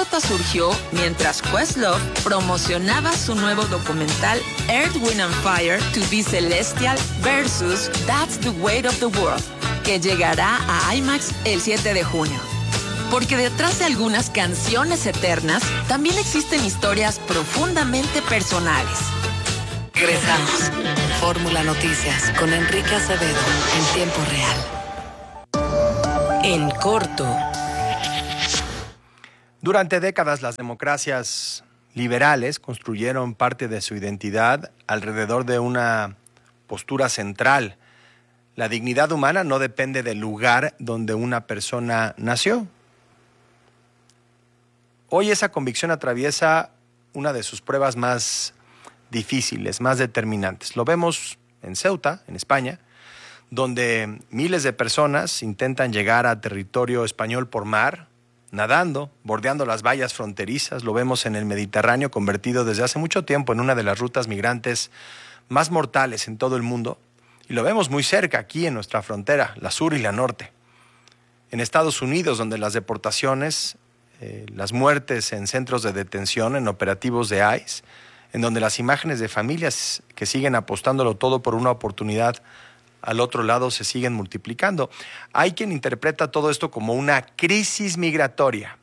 nota surgió mientras Questlove promocionaba su nuevo documental Earth, Wind and Fire to be Celestial versus That's the Weight of the World, que llegará a IMAX el 7 de junio. Porque detrás de algunas canciones eternas, también existen historias profundamente personales. Regresamos. Fórmula Noticias con Enrique Acevedo en tiempo real. En corto. Durante décadas, las democracias liberales construyeron parte de su identidad alrededor de una postura central. La dignidad humana no depende del lugar donde una persona nació. Hoy esa convicción atraviesa una de sus pruebas más difíciles, más determinantes. Lo vemos en Ceuta, en España, donde miles de personas intentan llegar a territorio español por mar, nadando, bordeando las vallas fronterizas. Lo vemos en el Mediterráneo, convertido desde hace mucho tiempo en una de las rutas migrantes más mortales en todo el mundo. Y lo vemos muy cerca, aquí en nuestra frontera, la sur y la norte. En Estados Unidos, donde las deportaciones, las muertes en centros de detención, en operativos de ICE, en donde las imágenes de familias que siguen apostándolo todo por una oportunidad al otro lado se siguen multiplicando. Hay quien interpreta todo esto como una crisis migratoria.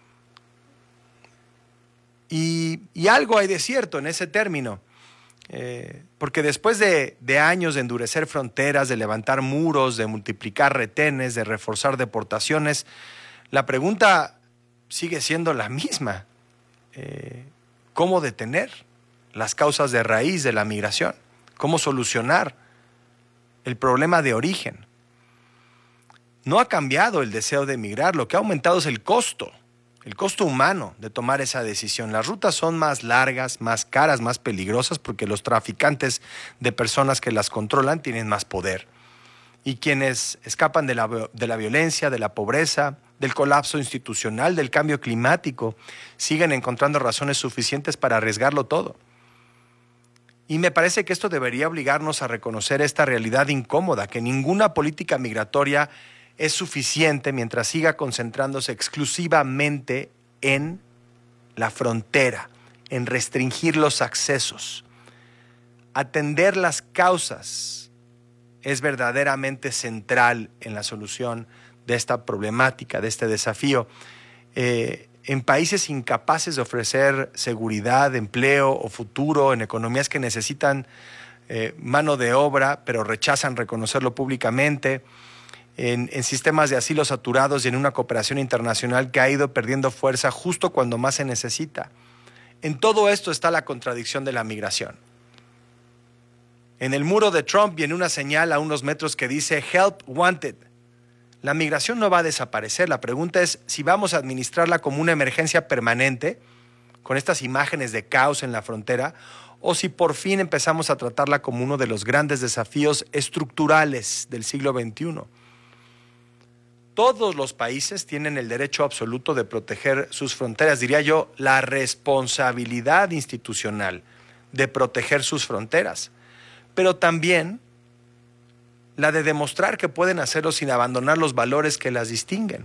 Y algo hay de cierto en ese término, porque después de años de endurecer fronteras, de levantar muros, de multiplicar retenes, de reforzar deportaciones, la pregunta sigue siendo la misma. ¿Cómo detener las causas de raíz de la migración? ¿Cómo solucionar el problema de origen? No ha cambiado el deseo de emigrar, lo que ha aumentado es el costo humano de tomar esa decisión. Las rutas son más largas, más caras, más peligrosas, porque los traficantes de personas que las controlan tienen más poder. Y quienes escapan de la violencia, de la pobreza, del colapso institucional, del cambio climático, siguen encontrando razones suficientes para arriesgarlo todo. Y me parece que esto debería obligarnos a reconocer esta realidad incómoda, que ninguna política migratoria es suficiente mientras siga concentrándose exclusivamente en la frontera, en restringir los accesos. Atender las causas es verdaderamente central en la solución de esta problemática, de este desafío. En países incapaces de ofrecer seguridad, empleo o futuro, en economías que necesitan mano de obra, pero rechazan reconocerlo públicamente, en sistemas de asilo saturados y en una cooperación internacional que ha ido perdiendo fuerza justo cuando más se necesita. En todo esto está la contradicción de la migración. En el muro de Trump viene una señal a unos metros que dice "Help Wanted". La migración no va a desaparecer. La pregunta es si vamos a administrarla como una emergencia permanente, con estas imágenes de caos en la frontera, o si por fin empezamos a tratarla como uno de los grandes desafíos estructurales del siglo XXI. Todos los países tienen el derecho absoluto de proteger sus fronteras, diría yo, la responsabilidad institucional de proteger sus fronteras, pero también la de demostrar que pueden hacerlo sin abandonar los valores que las distinguen.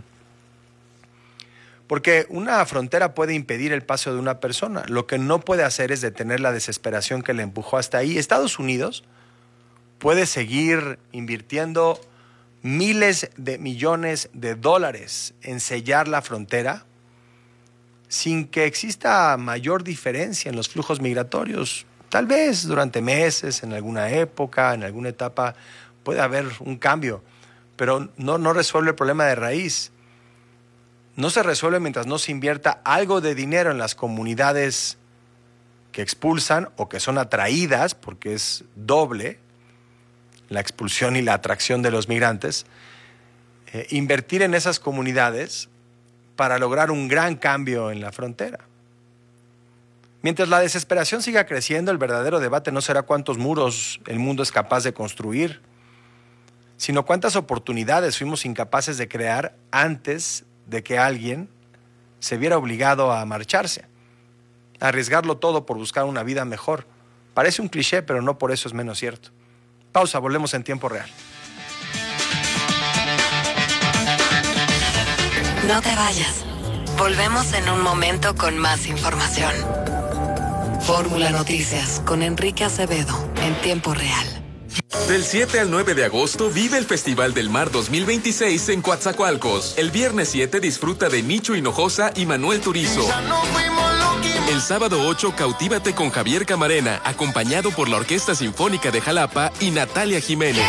Porque una frontera puede impedir el paso de una persona, lo que no puede hacer es detener la desesperación que le empujó hasta ahí. Estados Unidos puede seguir invirtiendo miles de millones de dólares en sellar la frontera sin que exista mayor diferencia en los flujos migratorios. Tal vez durante meses, en alguna época, en alguna etapa, puede haber un cambio, pero no resuelve el problema de raíz. No se resuelve mientras no se invierta algo de dinero en las comunidades que expulsan o que son atraídas, porque es doble la expulsión y la atracción de los migrantes. Invertir en esas comunidades para lograr un gran cambio en la frontera. Mientras la desesperación siga creciendo, el verdadero debate no será cuántos muros el mundo es capaz de construir, sino cuántas oportunidades fuimos incapaces de crear antes de que alguien se viera obligado a marcharse, a arriesgarlo todo por buscar una vida mejor. Parece un cliché, pero no por eso es menos cierto. Pausa, volvemos en tiempo real. No te vayas. Volvemos en un momento con más información. Fórmula Noticias con Enrique Acevedo en tiempo real. Del 7 al 9 de agosto vive el Festival del Mar 2026 en Coatzacoalcos. El viernes 7 disfruta de Nicho Hinojosa y Manuel Turizo. El sábado 8 cautívate con Javier Camarena, acompañado por la Orquesta Sinfónica de Jalapa y Natalia Jiménez.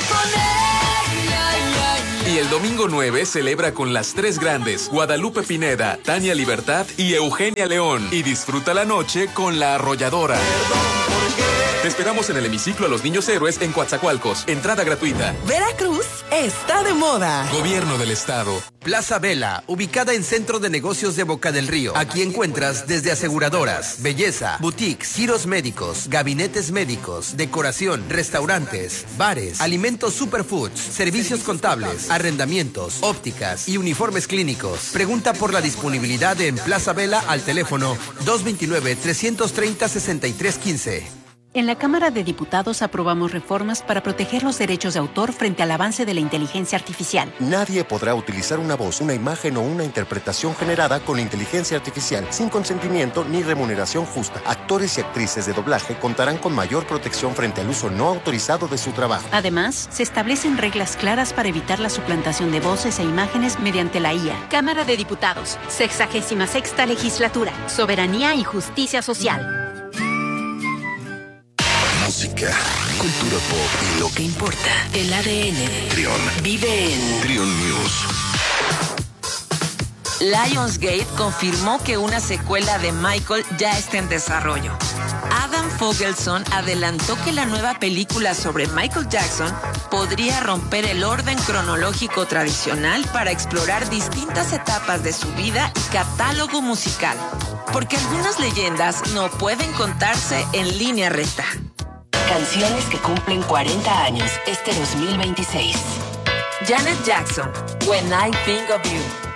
Y el domingo 9 celebra con las tres grandes, Guadalupe Pineda, Tania Libertad y Eugenia León. Y disfruta la noche con La Arrolladora. Te esperamos en el hemiciclo a los Niños Héroes en Coatzacoalcos. Entrada gratuita. Veracruz está de moda. Gobierno del Estado. Plaza Vela, ubicada en Centro de Negocios de Boca del Río. Aquí encuentras desde aseguradoras, belleza, boutiques, giros médicos, gabinetes médicos, decoración, restaurantes, bares, alimentos superfoods, servicios contables, arrendamientos, ópticas y uniformes clínicos. Pregunta por la disponibilidad en Plaza Vela al teléfono 229-330-6315. En la Cámara de Diputados aprobamos reformas para proteger los derechos de autor frente al avance de la inteligencia artificial. Nadie podrá utilizar una voz, una imagen o una interpretación generada con inteligencia artificial sin consentimiento ni remuneración justa. Actores y actrices de doblaje contarán con mayor protección frente al uso no autorizado de su trabajo. Además, se establecen reglas claras para evitar la suplantación de voces e imágenes mediante la IA. Cámara de Diputados, 66ª Legislatura, Soberanía y Justicia Social. Música, cultura pop y lo que importa. El ADN. Trión. Vive en Trión News. Lionsgate confirmó que una secuela de Michael ya está en desarrollo. Adam Fogelson adelantó que la nueva película sobre Michael Jackson podría romper el orden cronológico tradicional para explorar distintas etapas de su vida y catálogo musical, porque algunas leyendas no pueden contarse en línea recta. canciones que cumplen 40 años este 2026. Janet Jackson, When I Think of You.